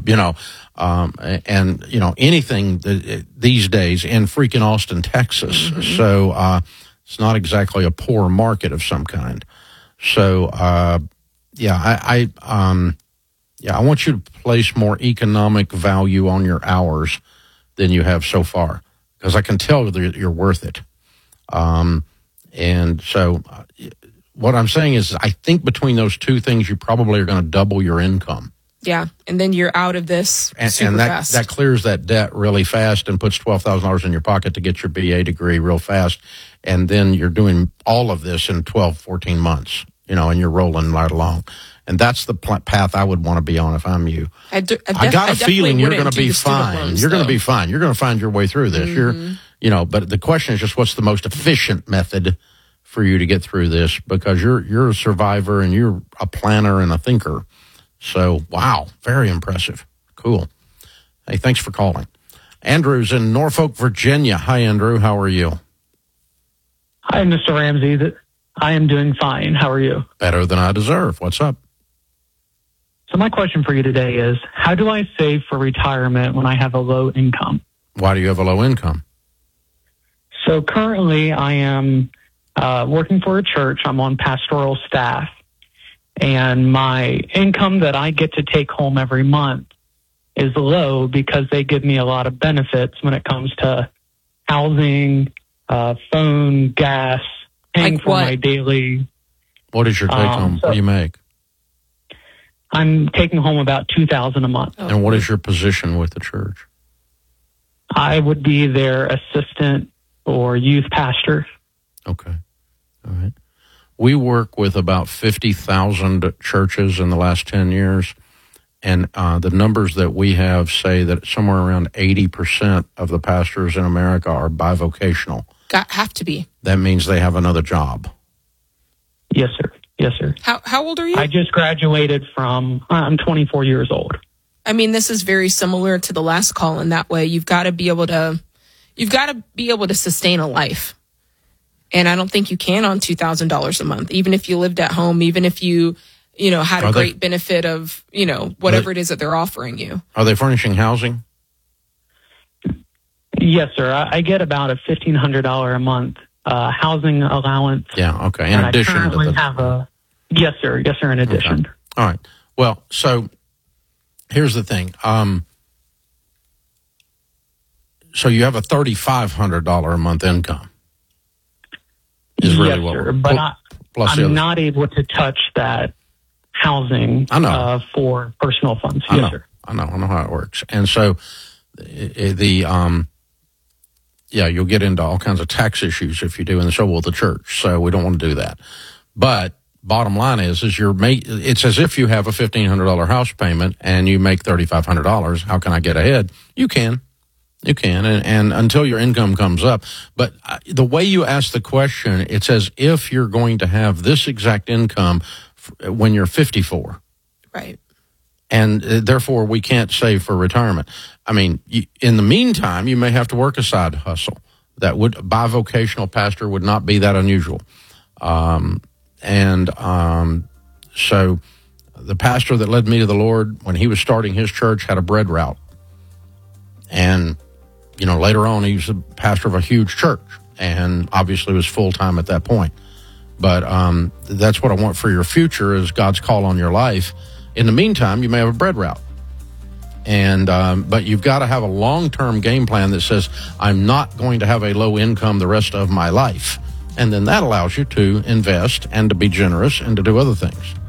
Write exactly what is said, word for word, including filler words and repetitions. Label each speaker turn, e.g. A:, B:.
A: you know, um, and, you know, anything that, these days in freaking Austin, Texas. Mm-hmm. So uh, it's not exactly a poor market of some kind. So, uh, yeah, I, I, um, yeah, I want you to place more economic value on your hours than you have so far, because I can tell that you're worth it. Um, and so uh, what I'm saying is I think between those two things, you probably are going to double your income.
B: Yeah, and then you're out of this
A: and,
B: super
A: and that,
B: fast.
A: that clears that debt really fast and puts twelve thousand dollars in your pocket to get your B A degree real fast. And then you're doing all of this in twelve, fourteen months, you know, and you're rolling right along. And that's the pl- path I would want to be on if I'm you.
B: I, do, I, def-
A: I got a
B: I
A: feeling you're going to be
B: do
A: fine.
B: loans,
A: you're going to
B: though.
A: be fine. You're going to find your way through this.
B: Mm-hmm.
A: You're, you know, but the question is just what's the most efficient method for you to get through this, because you're you're a survivor and you're a planner and a thinker. So, wow, very impressive. Cool. Hey, thanks for calling. Andrew's in Norfolk, Virginia. Hi, Andrew. How are you?
C: Hi, Mister Ramsey. I am doing fine. How are you?
A: Better than I deserve. What's up?
C: So my question for you today is, how do I save for retirement when I have a low income?
A: Why do you have a low income?
C: So currently I am uh, working for a church. I'm on pastoral staff. And my income that I get to take home every month is low because they give me a lot of benefits when it comes to housing, uh, phone, gas, paying
B: Like
C: for
B: what?
C: my daily.
A: What is your take
C: Um,
A: home?
C: so-
A: What do you make?
C: I'm taking home about two thousand dollars a month.
B: Oh.
A: And what is your position with the church?
C: I would be their assistant or youth pastor.
A: Okay. All right. We work with about fifty thousand churches in the last ten years, and uh, the numbers that we have say that somewhere around eighty percent of the pastors in America are bivocational.
B: Got have to be.
A: That means they have another job.
C: Yes, sir. Yes, sir.
B: How how old are you?
C: I just graduated from, I'm twenty-four years old.
B: I mean, this is very similar to the last call in that way. You've got to be able to, you've got to be able to sustain a life. And I don't think you can on two thousand dollars a month, even if you lived at home, even if you, you know, had a
A: Are they-
B: great benefit of, you know, whatever it is that they're offering you.
A: Are they furnishing housing?
C: Yes, sir. I, I get about a fifteen hundred dollars a month uh, housing allowance.
A: Yeah, okay. In
C: and
A: addition
C: I currently
A: to the...
C: have a, yes, sir. Yes, sir, in addition.
A: Okay. All right. Well, so here's the thing. Um, so you have a thirty-five hundred dollars a month income. Is really
C: yes,
A: what
C: sir.
A: we're-
C: But
A: pl-
C: I,
A: plus the
C: I'm
A: other-
C: not able to touch that housing
A: I know.
C: Uh, for personal funds.
A: I
C: Yes,
A: know.
C: sir.
A: I know. I know how it works. And so the, the um, yeah, you'll get into all kinds of tax issues if you do, and so will the church. So we don't want to do that. But bottom line is, is you're ma- it's as if you have a fifteen hundred dollars house payment and you make thirty-five hundred dollars. How can I get ahead? You can. You can, and, and until your income comes up. But uh, the way you ask the question, it's as if you're going to have this exact income f- when you're fifty-four.
B: Right.
A: And uh, therefore, we can't save for retirement. I mean, you, in the meantime, you may have to work a side hustle. That would, bivocational pastor would not be that unusual. Um, and um, so the pastor that led me to the Lord, when he was starting his church, had a bread route. And, you know, later on, he was a pastor of a huge church and obviously was full-time at that point. But um, that's what I want for your future is God's call on your life. In the meantime, you may have a bread route. And um, but you've got to have a long-term game plan that says, I'm not going to have a low income the rest of my life. And then that allows you to invest and to be generous and to do other things.